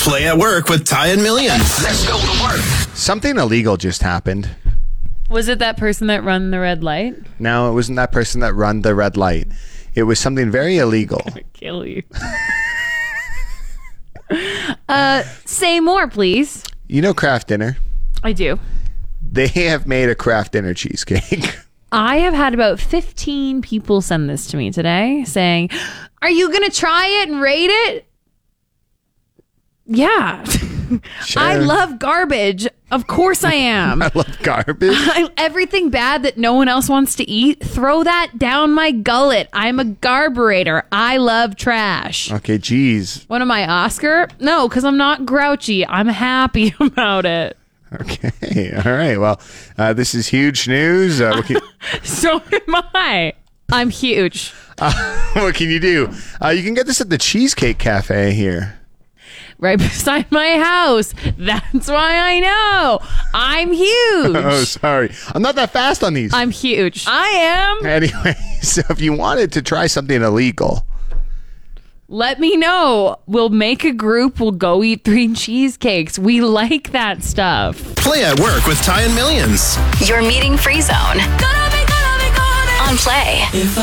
Play at Work with Ty and Millions. Let's go to work. Something illegal just happened. Was it that person that run the red light? No, it wasn't that person that run the red light. It was something very illegal. Kill you. Say more, please. You know Kraft Dinner? I do. They have made a Kraft Dinner cheesecake. I have had about 15 people send this to me today saying, are you going to try it and rate it? Yeah. Sure. I love garbage. Of course I am. I love garbage. Everything bad that no one else wants to eat, throw that down my gullet. I'm a garburator. I love trash. Okay, geez. What am I, Oscar? No, because I'm not grouchy. I'm happy about it. Okay, all right. Well, this is huge news. So am I. I'm huge. What can you do? You can get this at the Cheesecake Cafe here. Right beside my house. That's why I know. I'm huge. Oh, sorry. I'm not that fast on these. I'm huge. I am. Anyway, so if you wanted to try something illegal, let me know. We'll make a group. We'll go eat 3 cheesecakes. We like that stuff. Play at Work with Ty and Millions. Your meeting free zone. On Play.